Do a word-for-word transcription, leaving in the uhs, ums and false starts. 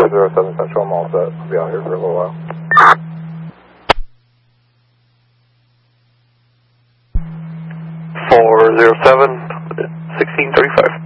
four zero seven Central, I'm all set. I'll be out here for a little while. four zero seven, sixteen thirty-five.